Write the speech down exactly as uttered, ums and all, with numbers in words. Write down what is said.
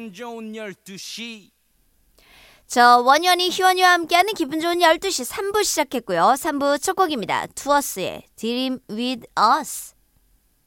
기분 좋은 열두 시. 저 원현이 희원이와 함께하는 기분 좋은 열두 시 삼 부 시작했고요. 삼 부 첫 곡입니다. 투어스의 Dream With Us.